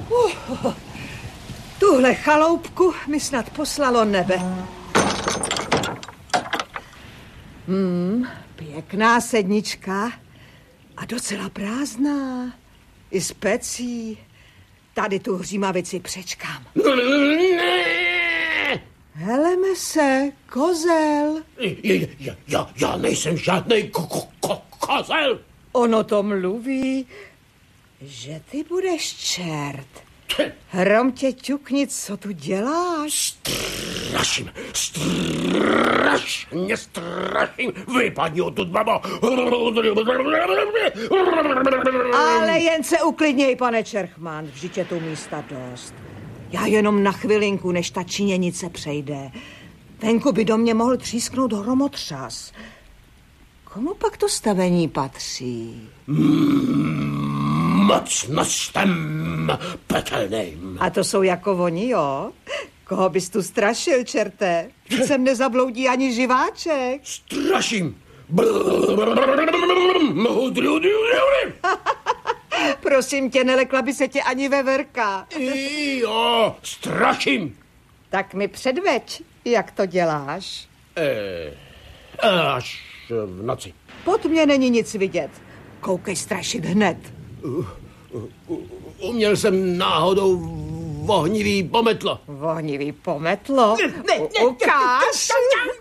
Tuhle chaloupku mi snad poslalo nebe. Pěkná sednička a docela prázdná. I s pecí. Tady tu hřímavici přečkám. Heleme se, kozel. Já nejsem žádnej kozel. Ono to mluví, že ty budeš čert. Hrom tě ťukni, co tu děláš? Straším. Vypadni odtud, babo. Ale jen se uklidněj, pane Čerchman, vždyť je tu místa dost. Já jenom na chvilinku, než ta činěnice přejde. Venku by do mě mohl třísknout hromotřas. Komu pak to stavení patří? Mocnostem pekelným. A to jsou jako oni, jo? Koho bys tu strašil, čerte? Vždyť sem nezabloudí ani živáček. Straším. Prosím tě, nelekla by se tě ani veverka. Jo, straším. Tak mi předveď, jak to děláš. Až v noci. Pod mě není nic vidět. Koukej strašit hned. Uměl jsem náhodou vohnivý pometlo. Vohnivý pometlo? Ukáž.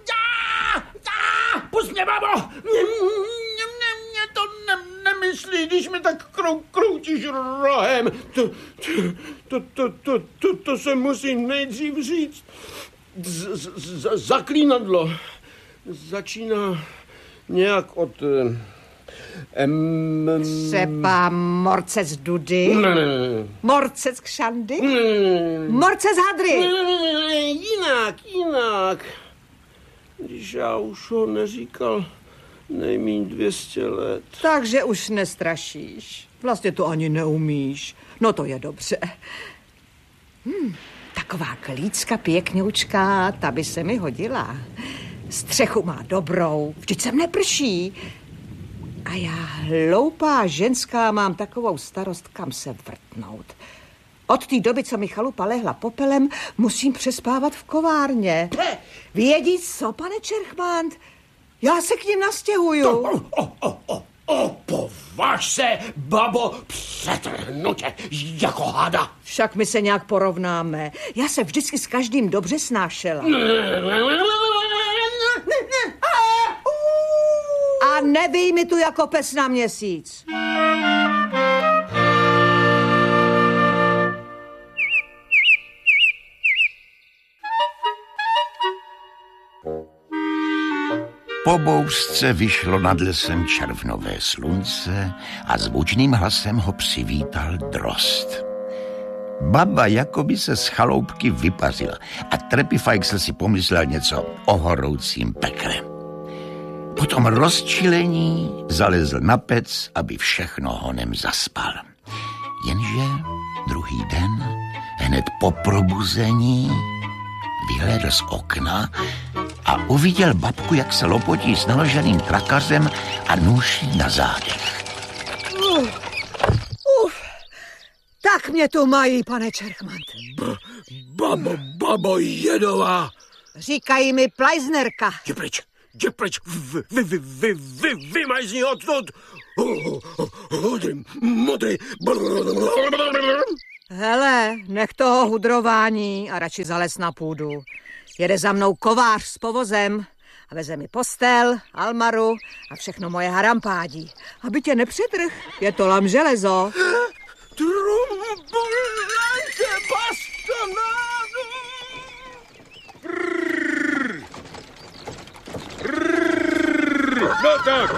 Pust mě, babo. Mě to nemyslí, když mi tak kroutíš rohem. To se musí nejdřív říct. Zaklínadlo začíná nějak od... Třeba morcec Dudy? Ne. Morcec Kšandy? Morcec Hadry? Jinak. Když já už ho neříkal nejmíň 200 let. Takže už nestrašíš. Vlastně to ani neumíš. No to je dobře. Taková klícka pěkňoučká, ta by se mi hodila. Střechu má dobrou, vždyť sem neprší. A já, hloupá ženská, mám takovou starost, kam se vrtnout. Od té doby, co mi chalupa lehla popelem, musím přespávat v kovárně. Vědí co, pane Čerchman? Já se k ním nastěhuju. Považ se, babo, přetrhnutě, jako hada. Však my se nějak porovnáme. Já se vždycky s každým dobře snášela. A nebij mi tu jako pes na měsíc. Po bouřce vyšlo nad lesem červnové slunce a zvučným hlasem ho přivítal drost. Baba jakoby se z chaloupky vypařila a Trepifajksl si pomyslel něco o horoucím pekle. Potom rozčilení zalezl na pec, aby všechno honem zaspal. Jenže druhý den, hned po probuzení, vyhlédl z okna a uviděl babku, jak se lopotí s naloženým trakařem a nůší na zádech. Tak mě tu mají, pane Čerchman. Babo jedová. Říkají mi plajznerka. Jdi pryč, vymaj z ní odtud. Modrý. Hele, nech toho hudrování a radši zalez na půdu. Jede za mnou kovář s povozem a veze mi postel, almaru a všechno moje harampádí. Aby tě nepřetrh, je to lam železo. Trumpulajte, bastanádu! No tak.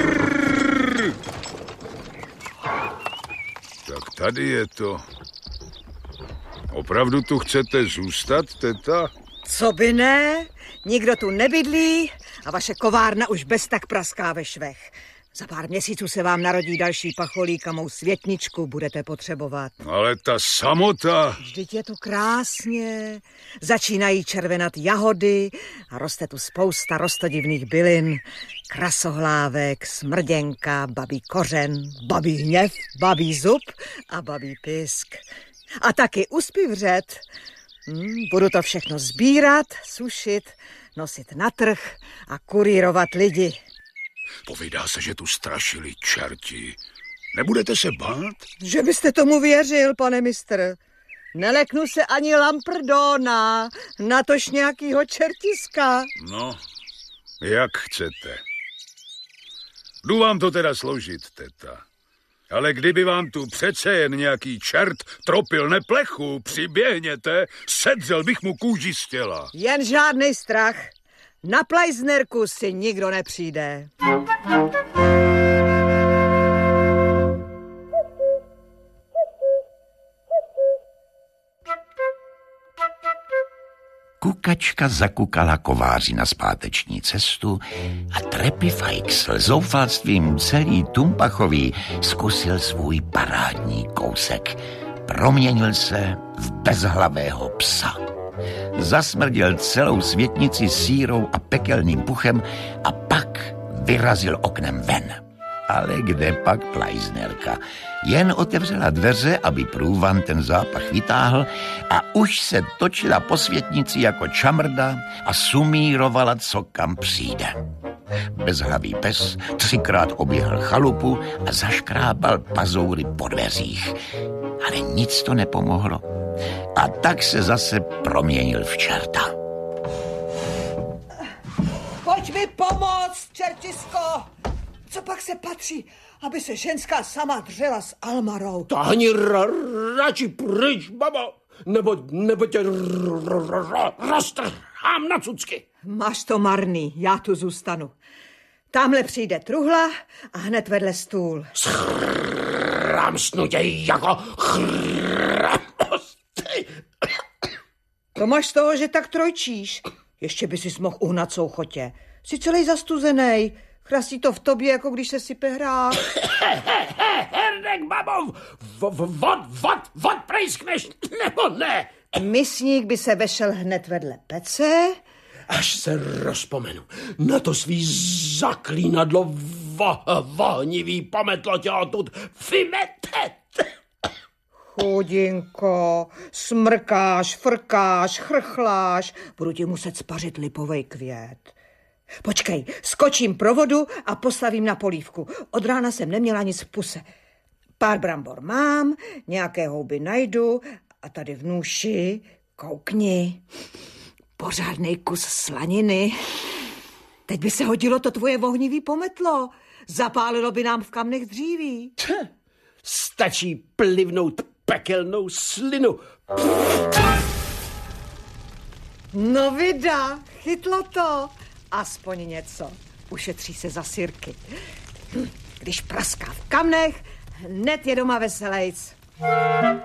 Tak tady je to. Opravdu tu chcete zůstat, teta? Co by ne? Nikdo tu nebydlí a vaše kovárna už bez tak praská ve švech. Za pár měsíců se vám narodí další pacholík a mou světničku budete potřebovat. Ale ta samota... Vždyť je tu krásně. Začínají červenat jahody a roste tu spousta rostodivných bylin. Krasohlávek, smrděnka, babí kořen, babí hněv, babí zub a babí pisk. A taky uspí vřet. Budu to všechno sbírat, sušit, nosit na trh a kurírovat lidi. Povídá se, že tu strašili čerti. Nebudete se bát? Že byste tomu věřil, pane mistr. Neleknu se ani Lamprdona, natož nějakýho čertiska. No, jak chcete. Jdu vám to teda složit, teta. Ale kdyby vám tu přece jen nějaký čert tropil neplechu, přiběhněte, sedřel bych mu kůži z těla. Jen žádný strach. Na plajznerku si nikdo nepřijde. Kukačka zakukala kováři na zpáteční cestu a Trepifajksl zoufalstvím celý Tumpachový zkusil svůj parádní kousek. Proměnil se v bezhlavého psa. Zasmrděl celou světnici sírou a pekelným puchem a pak vyrazil oknem ven. Ale kde pak plajznerka? Jen otevřela dveře, aby průvan ten zápach vytáhl a už se točila po světnici jako čamrda a sumírovala, co kam přijde. Bezhlavý pes 3krát oběhl chalupu a zaškrábal pazoury po dveřích. Ale nic to nepomohlo. A tak se zase proměnil v čerta. Pojď mi pomoct, čertisko! Co pak se patří, aby se ženská sama dřela s Almarou? Táhni radši pryč, babo, nebo tě roztrhám na cucky. Máš to marný, já tu zůstanu. Tamhle přijde truhla a hned vedle stůl. Schrámsnu tě jako chrámosty. To máš z toho, že tak trojčíš. Ještě by sis mohl uhnat souchotě. Jsi celý zastuzenej. Chrastí to v tobě, jako když se sype hrách. Herdek, babo, vod prejskneš, nebo ne? Misník by se vešel hned vedle pece. Až se rozpomenu na to svý zaklínadlo vohnivý pometlo tě odtud vymetet. Chudinko, smrkáš, frkáš, chrchláš. Budu ti muset spařit lipovej květ. Počkej, skočím pro vodu a postavím na polívku. Od rána jsem neměla nic v puse. Pár brambor mám, nějaké houby najdu a tady v nůši, koukni, pořádnej kus slaniny. Teď by se hodilo to tvoje vohnivý pometlo. Zapálilo by nám v kamnech dříví. Stačí plivnout pekelnou slinu. No vida, chytlo to. Aspoň něco. Ušetří se za sirky. Když praská v kamnech, hned je doma veselejc.